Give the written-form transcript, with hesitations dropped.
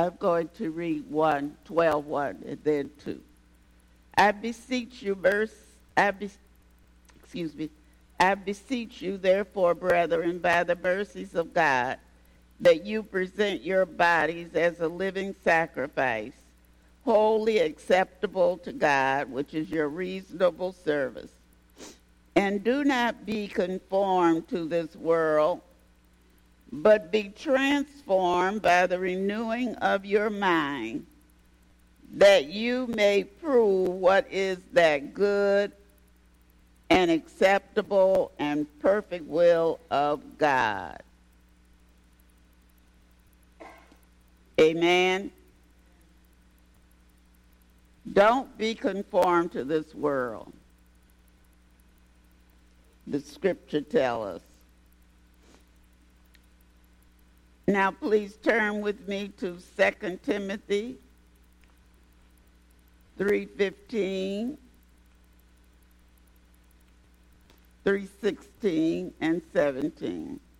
I'm going to read 12:1, and then 2. I beseech you, I beseech you, therefore, brethren, by the mercies of God, that you present your bodies as a living sacrifice, wholly acceptable to God, which is your reasonable service. And do not be conformed to this world, but be transformed by the renewing of your mind, that you may prove what is that good and acceptable and perfect will of God. Amen. Don't be conformed to this world. The scripture tells us. Now please turn with me to 2 Timothy 3:15, 3:16, and 17.